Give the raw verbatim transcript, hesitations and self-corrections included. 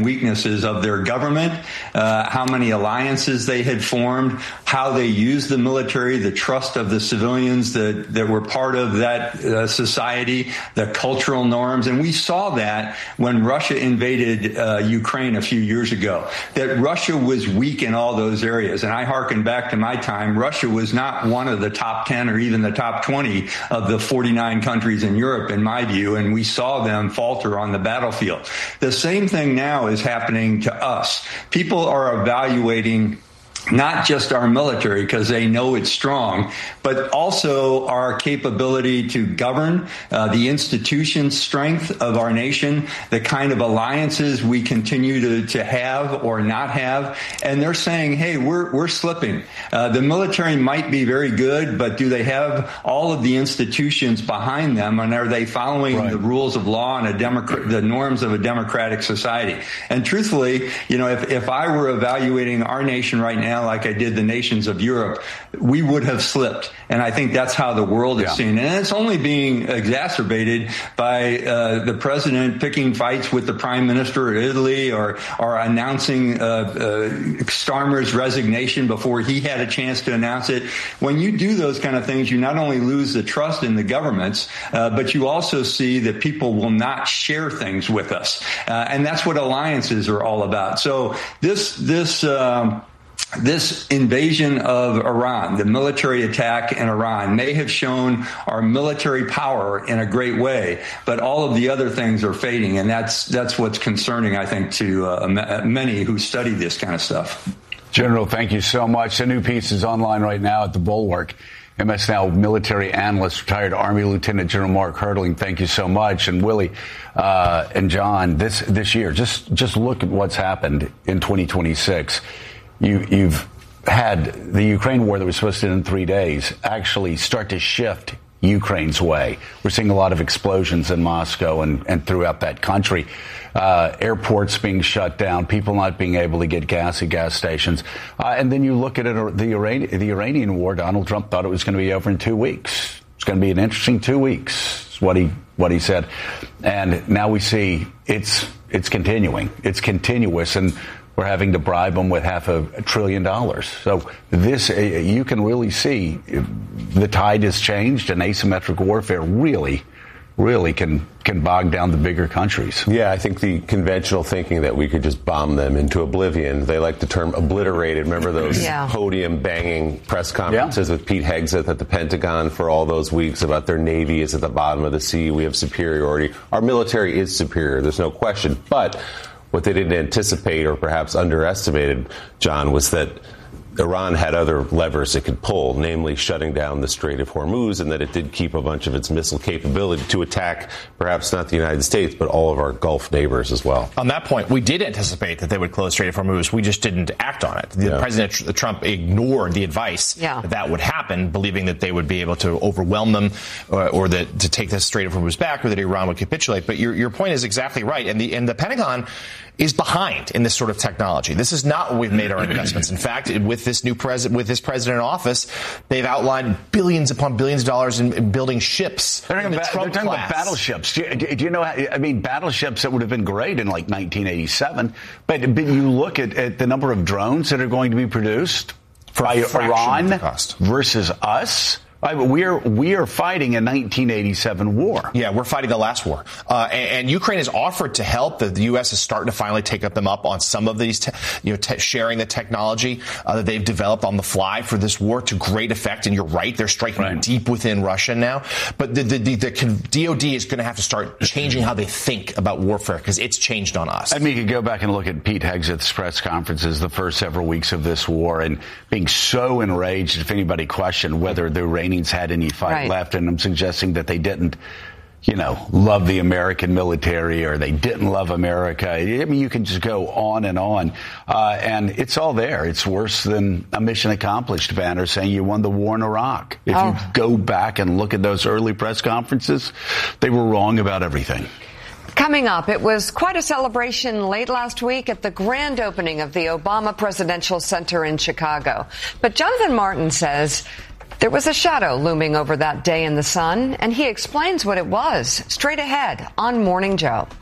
weaknesses of their government, uh, how many alliances they had formed, how they used the military, the trust of the civilians that, that were part of that uh, society, the cultural norms. And we saw that when Russia invaded uh, Ukraine a few years ago, that Russia was weak in all those areas. And I hearken back to my time. Russia was not one of the top ten or even the top twenty of the forty-nine countries in Europe, in my view, and we saw them falter on the battlefield. The same thing now is happening to us. People are evaluating not just our military because they know it's strong, but also our capability to govern, uh, the institution strength of our nation, the kind of alliances we continue to, to have or not have. And they're saying, hey, we're, we're slipping. Uh, the military might be very good, but do they have all of the institutions behind them? And are they following right. the rules of law and a democrat, the norms of a democratic society? And truthfully, you know, if, if I were evaluating our nation right now, like I did the nations of Europe, we would have slipped. And I think that's how the world is yeah. seeing it. And it's only being exacerbated by uh, the president picking fights with the prime minister of Italy or, or announcing uh, uh, Starmer's resignation before he had a chance to announce it. When you do those kind of things, you not only lose the trust in the governments, uh, but you also see that people will not share things with us. Uh, and that's what alliances are all about. So this, this, um, This invasion of Iran, the military attack in Iran, may have shown our military power in a great way, but all of the other things are fading, and that's that's what's concerning, I think, to uh, many who study this kind of stuff. General, thank you so much. The new piece is online right now at the Bulwark. M S N L military analyst, retired Army Lieutenant General Mark Hertling, thank you so much. And Willie uh, and John, this this year, just just look at what's happened in twenty twenty-six. You, you've had the Ukraine war that was supposed to end in three days actually start to shift Ukraine's way. We're seeing a lot of explosions in Moscow and, and throughout that country. Uh, airports being shut down, people not being able to get gas at gas stations. Uh, and then you look at it, the, Iran, the Iranian war, Donald Trump thought it was going to be over in two weeks. It's going to be an interesting two weeks, is what he, what he said. And now we see it's, it's continuing. It's continuous. And we're having to bribe them with half a trillion dollars. So this, you can really see the tide has changed, and asymmetric warfare really, really can can bog down the bigger countries. Yeah, I think the conventional thinking that we could just bomb them into oblivion, they like the term obliterated. Remember those yeah. podium-banging press conferences yeah. with Pete Hegseth at the Pentagon for all those weeks about their Navy is at the bottom of the sea, we have superiority. Our military is superior, there's no question. But what they didn't anticipate or perhaps underestimated, John, was that Iran had other levers it could pull, namely shutting down the Strait of Hormuz, and that it did keep a bunch of its missile capability to attack perhaps not the United States, but all of our Gulf neighbors as well. On that point, we did anticipate that they would close Strait of Hormuz. We just didn't act on it. The yeah. President Trump ignored the advice yeah. that that would happen, believing that they would be able to overwhelm them or, or that to take the Strait of Hormuz back or that Iran would capitulate. But your, your point is exactly right. And the, and the Pentagon is behind in this sort of technology. This is not where we've made our investments. In fact, with this new president, with this president in office, they've outlined billions upon billions of dollars in, in building ships. They're talking, the about, Trump they're talking class. about battleships. Do you, do you know? I mean, battleships that would have been great in like nineteen eighty-seven. But, but you look at, at the number of drones that are going to be produced For by Iran versus us. I, we are we are fighting a nineteen eighty-seven war. Yeah, we're fighting the last war, uh, and, and Ukraine has offered to help. The, the U S is starting to finally take up them up on some of these, te- you know, te- sharing the technology uh, that they've developed on the fly for this war to great effect. And you're right, they're striking right. deep within Russia now. But the the, the, the D O D is going to have to start changing how they think about warfare because it's changed on us. I mean, you could go back and look at Pete Hegseth's press conferences the first several weeks of this war, and being so enraged if anybody questioned whether the Iranians had any fight right. left, and I'm suggesting that they didn't, you know, love the American military or they didn't love America. I mean, you can just go on and on, uh, and it's all there. It's worse than a mission accomplished banner saying you won the war in Iraq. If oh. you go back and look at those early press conferences, they were wrong about everything. Coming up, it was quite a celebration late last week at the grand opening of the Obama Presidential Center in Chicago. But Jonathan Martin says there was a shadow looming over that day in the sun, and he explains what it was straight ahead on Morning Joe.